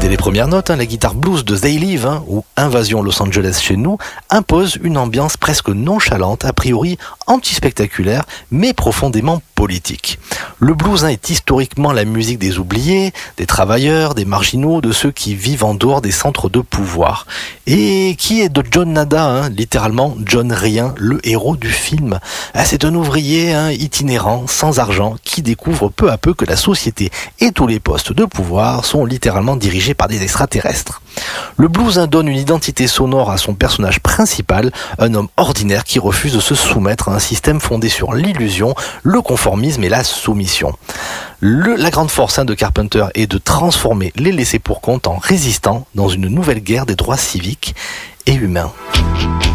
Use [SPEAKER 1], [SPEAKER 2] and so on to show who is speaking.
[SPEAKER 1] Dès les premières notes, la guitare blues de They Live, ou Invasion Los Angeles chez nous, impose une ambiance presque nonchalante, a priori anti-spectaculaire, mais profondément politique. Le blues est historiquement la musique des oubliés, des travailleurs, des marginaux, de ceux qui vivent en dehors des centres de pouvoir. Et qui est de John Nada, littéralement John Rien, le héros du film. C'est un ouvrier itinérant, sans argent, qui découvre peu à peu que la société et tous les postes de pouvoir sont littéralement dirigés par des extraterrestres. Le blues donne une identité sonore à son personnage principal, un homme ordinaire qui refuse de se soumettre à un système fondé sur l'illusion, le conformisme et la soumission. La grande force de Carpenter est de transformer les laissés pour compte en résistants dans une nouvelle guerre des droits civiques et humains.